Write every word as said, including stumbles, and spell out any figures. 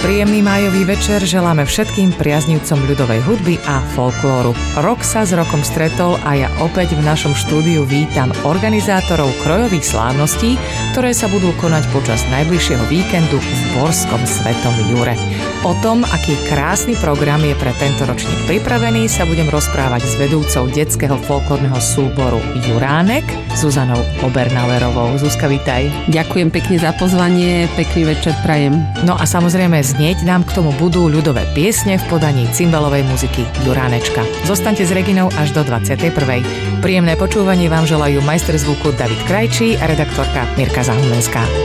Príjemný májový večer želáme všetkým priaznivcom ľudovej hudby a folklóru. Rok sa s rokom stretol a ja opäť v našom štúdiu vítam organizátorov krojových slávností, ktoré sa budú konať počas najbližšieho víkendu v Borskom Svetom Jure. O tom, aký krásny program je pre tento ročník pripravený, sa budem rozprávať s vedúcou detského folklórneho súboru Juránek, Zuzanou Obernauerovou. Zuzka, vítaj. Ďakujem pekne za pozvanie, pekný večer prajem. No a samozrejme znieť nám k tomu budú ľudové piesne v podaní cymbalovej muziky Juránečka. Zostaňte s Reginou až do dvadsiatej prvej Príjemné počúvanie vám želajú majster zvuku David Krajčí a redaktorka Mirka Zahumenská.